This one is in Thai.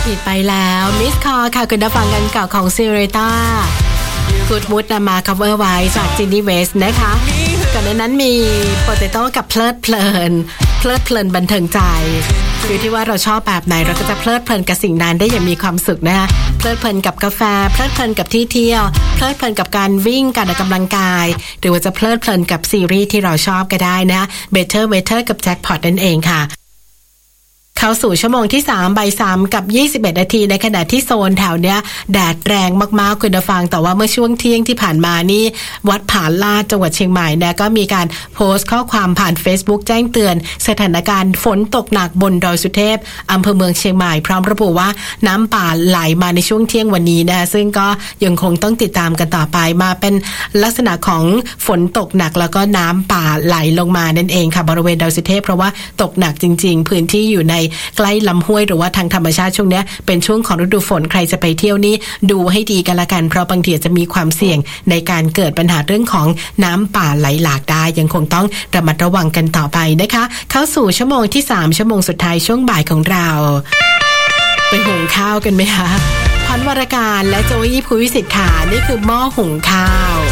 ผิดไปแล้วมิสคอค่ะคุณได้ฟังกันเก่าของซีเรต้ากูดมูดนำมา cover ไว้จากจินนี่เวสนะคะก่อนนั้นมีโปเตโต้กับเพลิดเพลินบันเทิงใจอยู่ที่ว่าเราชอบแบบไหนเราก็จะเพลิดเพลินกับสิ่งนั้นได้อย่างมีความสุขนะคะเพลิดเพลินกับกาแฟเพลิดเพลินกับที่เที่ยวเพลิดเพลินกับการวิ่งการออกกำลังกายหรือว่าจะเพลิดเพลินกับซีรีส์ที่เราชอบก็ได้นะ Better กับ Jackpot นั่นเองค่ะเข้าสู่ชั่วโมงที่3บ่าย3กับ21นาทีในขณะที่โซนแถวเนี้ยแดดแรงมากๆคุณผู้ฟังแต่ว่าเมื่อช่วงเที่ยงที่ผ่านมานี่วัดผาลาดจังหวัดเชียงใหม่เนี่ยก็มีการโพสต์ข้อความผ่าน Facebook แจ้งเตือนสถานการณ์ฝนตกหนักบนดอยสุเทพอำเภอเมืองเชียงใหม่พร้อมระบุว่าน้ำป่าไหลมาในช่วงเที่ยงวันนี้นะซึ่งก็ยังคงต้องติดตามกันต่อไปมาเป็นลักษณะของฝนตกหนักแล้วก็น้ำป่าไหลลงมานั่นเองค่ะบริเวณดอยสุเทพเพราะว่าตกหนักจริงๆพื้นที่อยู่ในใกล้ลำห้วยหรือว่าทางธรรมชาติช่วงนี้เป็นช่วงของฤดูฝนใครจะไปเที่ยวนี่ดูให้ดีกันละกันเพราะบางทีจะมีความเสี่ยงในการเกิดปัญหาเรื่องของน้ำป่าไหลหลากได้ยังคงต้องระมัดระวังกันต่อไปนะคะเข้าสู่ชั่วโมงที่3ชั่วโมงสุดท้ายช่วงบ่ายของเราไปหุงข้าวกันไหมคะพรวรการและโจอี้ภูวิสิทธิ์ค่ะนี่คือหม้อหุงข้าว